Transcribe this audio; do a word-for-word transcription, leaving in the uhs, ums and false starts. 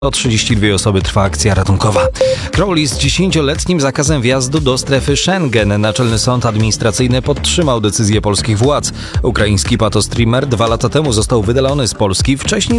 O trzydzieści dwie osoby trwa akcja ratunkowa. Crowley z dziesięcioletnim zakazem wjazdu do strefy Schengen. Naczelny Sąd Administracyjny podtrzymał decyzję polskich władz. Ukraiński patostreamer dwa lata temu został wydalony z Polski. Wcześniej